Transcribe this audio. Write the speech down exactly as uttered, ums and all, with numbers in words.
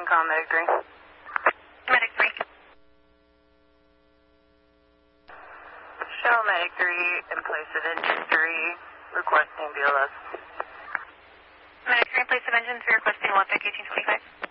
one, call Medic three. Medic three. Show Medic three in place of engine three, requesting B L S. Medic three in place of engine three, requesting Olympic eighteen twenty-five.